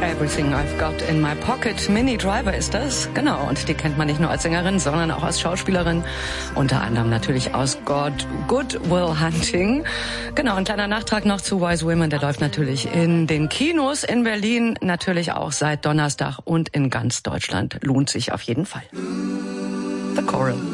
Everything I've Got in My Pocket. Minnie Driver ist das. Genau. Und die kennt man nicht nur als Sängerin, sondern auch als Schauspielerin. Unter anderem natürlich aus Good Will Hunting. Genau. Ein kleiner Nachtrag noch zu Wise Women. Der läuft natürlich in den Kinos in Berlin. Natürlich auch seit Donnerstag und in ganz Deutschland. Lohnt sich auf jeden Fall. The Choral.